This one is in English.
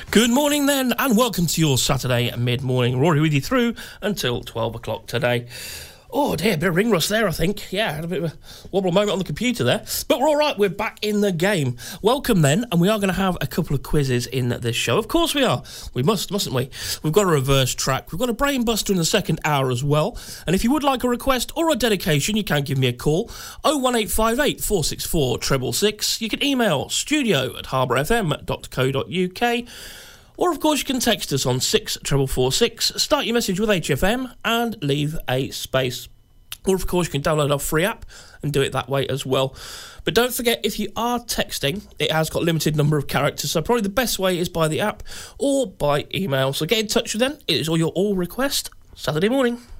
Good morning then, and welcome to your Saturday mid-morning. Rory with you through until 12 o'clock today. Oh dear, a bit of ring rust there, I think. Yeah, had a bit of a wobble moment on the computer there. But we're all right, we're back in the game. Welcome then, and we are going to have a couple of quizzes in this show. Of course we are. We mustn't we? We've got a reverse track. We've got a brain buster in the second hour as well. And if you would like a request or a dedication, you can give me a call. 01858 464 666. You can email studio@harbourfm.co.uk. Or, of course, you can text us on 64446, start your message with HFM and leave a space. Or, of course, you can download our free app and do it that way as well. But don't forget, if you are texting, it has got a limited number of characters, so probably the best way is by the app or by email. So get in touch with them. It is all your all request Saturday morning.